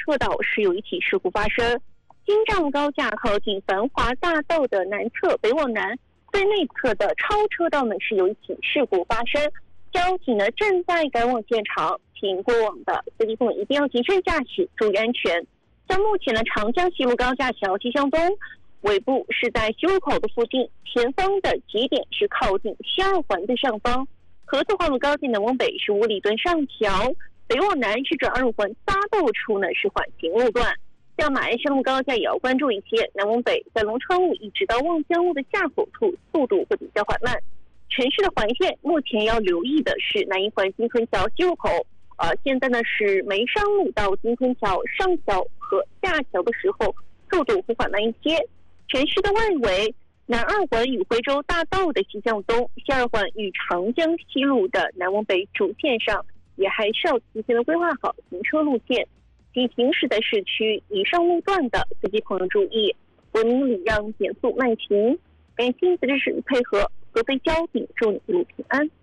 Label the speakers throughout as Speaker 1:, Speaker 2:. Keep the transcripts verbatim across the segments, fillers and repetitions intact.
Speaker 1: 车道是有一起事故发生。京藏高架靠近繁华大道的南侧北往南最内侧的超车道呢是有一起事故发生，交警呢正在赶往现场，请过往的司机朋友一定要谨慎驾驶，注意安全。像目前的长江西路高架桥西向东尾部是在西路口的附近，前方的节点是靠近西二环的上方。合作花路高进南往北是五里墩上桥，北往南是转二环八道处呢是缓行路段。像马鞍山路高架也要关注一些，南往北在龙川路一直到望江路的下口处速度会比较缓慢。城市的环线目前要留意的是南一环金村桥西入口，呃，现在呢是梅山路到金村桥上桥和下桥的时候速度会缓慢一些。城市的外围，南二环与徽州大道的西向东，西二环与长江西路的南往北主线上也还是要提前的规划好行车路线。请行驶在市区以上路段的司机朋友注意，文明礼让，减速慢行。感谢您的支持与配合，合肥交警祝你一路平安。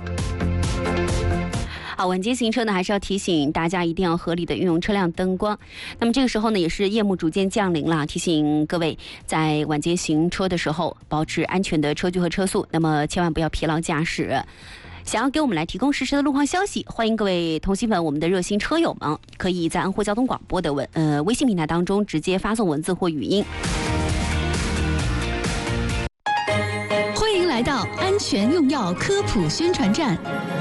Speaker 2: 好，晚间行车呢，还是要提醒大家一定要合理的运用车辆灯光。那么这个时候呢，也是夜幕逐渐降临了，提醒各位在晚间行车的时候，保持安全的车距和车速，那么千万不要疲劳驾驶。想要给我们来提供实时的路况消息，欢迎各位同心粉，我们的热心车友们可以在安徽交通广播的文呃微信平台当中直接发送文字或语音。
Speaker 3: 欢迎来到安全用药科普宣传站。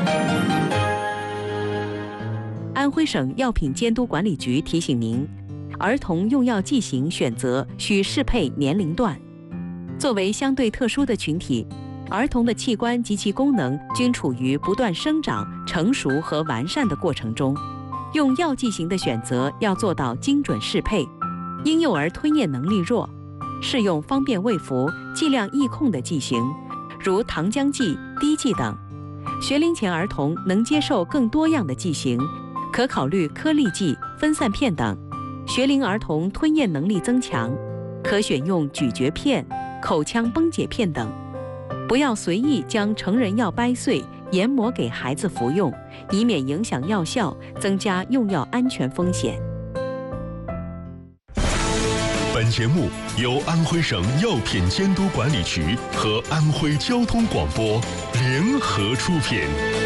Speaker 4: 安徽省药品监督管理局提醒您，儿童用药剂型选择需适配年龄段。作为相对特殊的群体，儿童的器官及其功能均处于不断生长、成熟和完善的过程中。用药剂型的选择要做到精准适配。婴幼儿吞咽能力弱，适用方便喂服、剂量易控的剂型，如糖浆剂、滴剂等。学龄前儿童能接受更多样的剂型，可考虑颗粒剂、分散片等。学龄儿童吞咽能力增强，可选用咀嚼片、口腔崩解片等。不要随意将成人药掰碎研磨给孩子服用，以免影响药效，增加用药安全风险。
Speaker 5: 本节目由安徽省药品监督管理局和安徽交通广播联合出品。